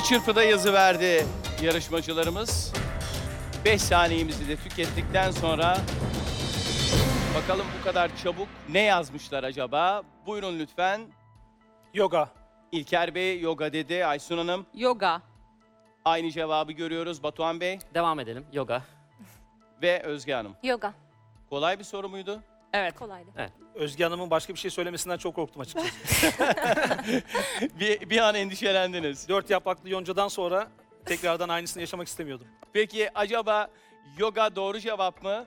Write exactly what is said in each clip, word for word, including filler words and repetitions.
Bir çırpıda yazı verdi yarışmacılarımız. Beş saniyemizi de tükettikten sonra bakalım bu kadar çabuk ne yazmışlar acaba? Buyurun lütfen. Yoga. İlker Bey yoga dedi. Aysun Hanım Yoga. aynı cevabı görüyoruz. Batuhan Bey Devam edelim. Yoga. ve Özge Hanım. Yoga. Kolay bir soru muydu? Evet. Kolaydı. Özge Hanım'ın başka bir şey söylemesinden çok korktum açıkçası. bir, bir an endişelendiniz. Dört yapraklı yoncadan sonra tekrardan aynısını yaşamak istemiyordum. Peki acaba yoga doğru cevap mı?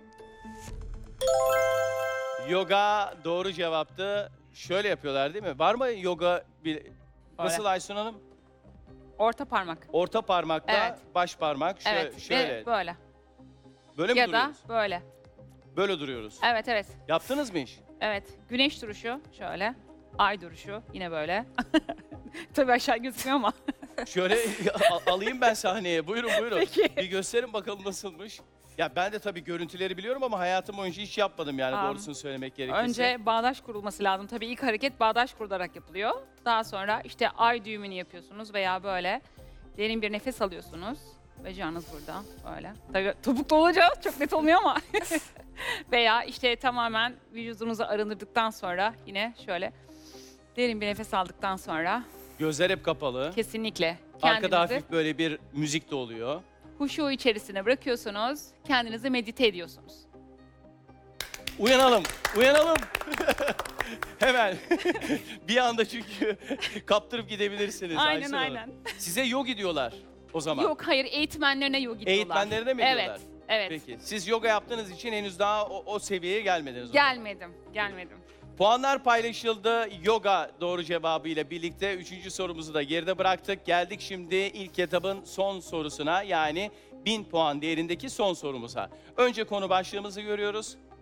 Yoga doğru cevaptı. Şöyle yapıyorlar değil mi? Var mı yoga? Bir... Nasıl Aysun Hanım? Orta parmak. Orta parmakla Evet. baş parmak şö- Evet. şöyle. Ve böyle. Böyle mi Ya da duruyoruz? böyle. Böyle duruyoruz. Evet evet. Yaptınız mı hiç? Evet. Güneş duruşu şöyle. Ay duruşu yine böyle. Tabii aşağı gözükmüyor ama. Şöyle al- alayım ben sahneye. Buyurun buyurun. Peki. Bir gösterin bakalım nasılmış. Ya ben de tabii görüntüleri biliyorum ama hayatım boyunca hiç yapmadım yani Tamam. doğrusunu söylemek gerekirse. Önce bağdaş kurulması lazım. Tabii ilk hareket bağdaş kurularak yapılıyor. Daha sonra işte ay düğümünü yapıyorsunuz veya böyle derin bir nefes alıyorsunuz. Bacağınız burada böyle. Tabii topuklu olacağız çok net olmuyor ama. Veya işte tamamen vücudunuzu arındırdıktan sonra yine şöyle derin bir nefes aldıktan sonra Gözler hep kapalı. kesinlikle Arkada kendinizi hafif böyle bir müzik de oluyor. huşu içerisine bırakıyorsunuz. Kendinizi medite ediyorsunuz. Uyanalım, uyanalım. Hemen. Bir anda çünkü kaptırıp gidebilirsiniz Aynen Aysun Hanım. aynen. Size yogi diyorlar o zaman. Yok hayır eğitmenlerine yogi diyorlar. Eğitmenlerine mi evet, diyorlar? Evet. Peki. Siz yoga yaptığınız için henüz daha o, o seviyeye gelmediniz. o zaman. Gelmedim, gelmedim. Puanlar paylaşıldı. Yoga doğru cevabıyla birlikte üçüncü sorumuzu da geride bıraktık. Geldik şimdi ilk etapın son sorusuna, yani bin puan değerindeki son sorumuza. Önce konu başlığımızı görüyoruz.